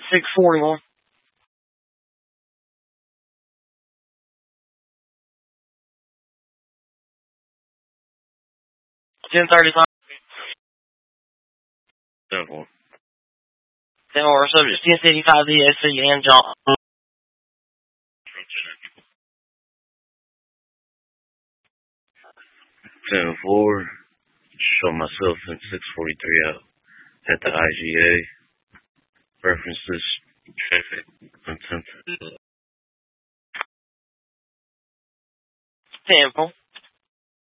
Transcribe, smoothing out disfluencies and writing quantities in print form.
641. 1035. 10-4. 10-4, subject 1055 DSC and John. 10-4. Show myself in 643 out at the IGA. References, traffic, content. 10-4.